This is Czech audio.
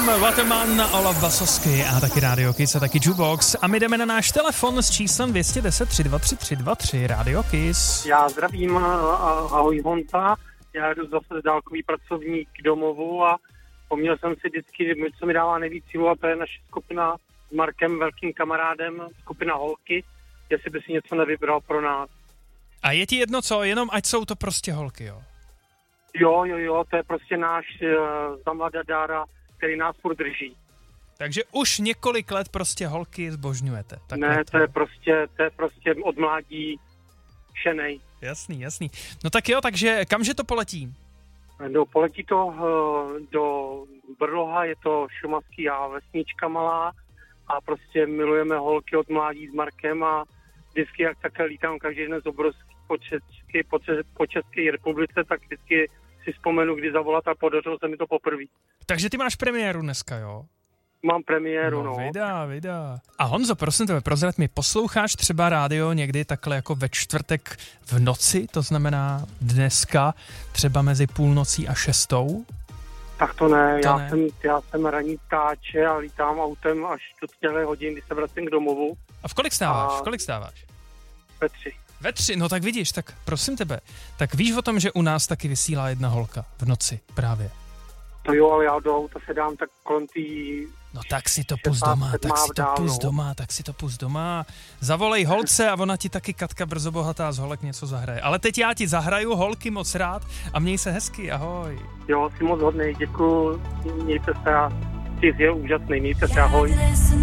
Tom Waterman, Olaf Basovský a taky Radio Kiss a taky Jukebox. A my jdeme na náš telefon s číslem 210 323 323 Radio Kiss. Já zdravím, ahoj Honza. Já jdu zase dálkový pracovník domovu a poměl jsem si vždycky, co mi dává nejvíc sílu, a to je naše skupina s Markem, velkým kamarádem, skupina Holky, jestli by si něco nevybral pro nás. A je ti jedno co, jenom ať jsou to prostě holky, jo? Jo, to je prostě náš zamladadára, který nás furt drží. Takže už několik let prostě holky zbožňujete. Ne, to je prostě od mládí šenej. Jasný. No tak jo, takže kamže to poletí? No, poletí to do Brloha, je to šumavský a vesnička malá a prostě milujeme holky od mládí s Markem a vždycky, jak takhle lítám každý den z obrovský po České republice, tak vždycky si vzpomenu, kdy zavolat a podařilo se mi to poprvé. Takže ty máš premiéru dneska, jo? Mám premiéru, no. Vida. A Honzo, prosím tebe, prozrať mi, posloucháš třeba rádio někdy takhle jako ve čtvrtek v noci, to znamená dneska, třeba mezi půlnocí a 6? Tak to ne, já jsem ranní ptáče a lítám autem až do 4 hodin, když se vracím k domovu. A v kolik stáváš? Ve 3. No tak vidíš, tak prosím tebe, tak víš o tom, že u nás taky vysílá jedna holka v noci právě. To jo, ale já do auta sedám tak kolem No tak si to pust doma, Zavolej holce a ona ti taky Katka Brzo Bohatá z Holek něco zahraje. Ale teď já ti zahraju Holky moc rád a měj se hezky, ahoj. Jo, jsi moc hodnej, děkuju, mějte se a ty jsi úžasný, mějte se, ahoj.